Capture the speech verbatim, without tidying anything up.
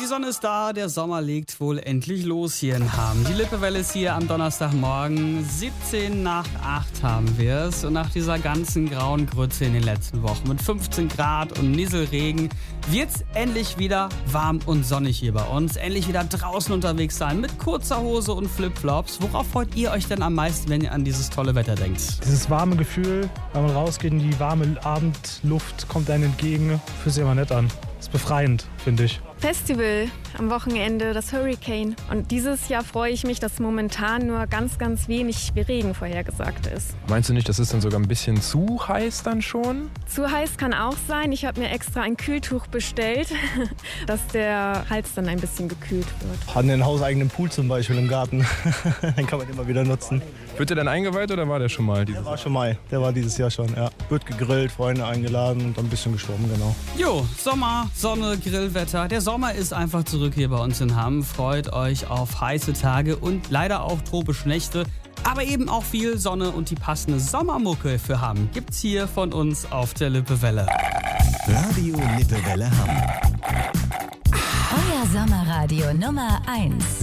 Die Sonne ist da, der Sommer legt wohl endlich los hier in Hamm. Die Lippewelle ist hier am Donnerstagmorgen. siebzehn nach acht haben wir es. Und nach dieser ganzen grauen Grütze in den letzten Wochen mit fünfzehn Grad und Nieselregen wird's endlich wieder warm und sonnig hier bei uns. Endlich wieder draußen unterwegs sein mit kurzer Hose und Flipflops. Worauf freut ihr euch denn am meisten, wenn ihr an dieses tolle Wetter denkt? Dieses warme Gefühl, wenn man rausgeht in die warme Abendluft, kommt einem entgegen. Fühlt sich immer nett an. Ist befreiend, finde ich. Festival am Wochenende, das Hurricane. Und dieses Jahr freue ich mich, dass momentan nur ganz, ganz wenig Regen vorhergesagt ist. Meinst du nicht, das ist dann sogar ein bisschen zu heiß dann schon? Zu heiß kann auch sein. Ich habe mir extra ein Kühltuch bestellt, dass der Hals dann ein bisschen gekühlt wird. Hatten einen hauseigenen Pool zum Beispiel im Garten. Den kann man immer wieder nutzen. Wird der dann eingeweiht oder war der schon mal? Der war schon mal. Der war dieses Jahr schon, ja. Wird gegrillt, Freunde eingeladen und ein bisschen geschwommen, genau. Jo, Sommer, Sonne, Grillwetter. Der Sommer ist einfach zurück hier bei uns in Hamm. Freut euch auf heiße Tage und leider auch tropische Nächte. Aber eben auch viel Sonne und die passende Sommermucke für Hamm gibt's hier von uns auf der Lippewelle. Radio Lippewelle Hamm. Euer Sommerradio Nummer eins.